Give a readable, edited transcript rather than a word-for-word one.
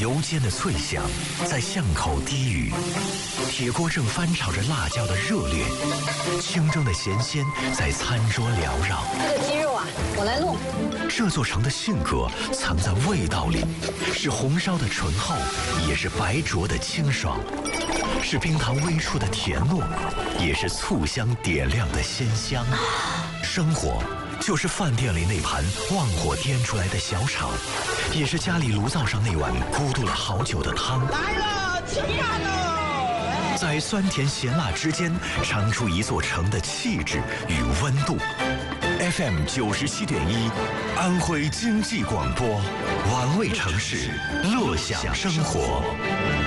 油煎的脆香在巷口低语，铁锅正翻炒着辣椒的热烈，清蒸的咸鲜在餐桌缭绕。 这个鸡肉啊，我来弄。 这座城的性格藏在味道里，是红烧的醇厚，也是白灼的清爽，是冰糖微触的甜糯，也是醋香点亮的鲜香。生活就是饭店里那盘旺火颠出来的小炒，也是家里炉灶上那碗咕嘟了好久的汤。 来了，吃饭喽！ 在酸甜咸辣之间，尝出一座城的气质与温度。FM 97.1，安徽经济广播，玩味城市，乐享生活。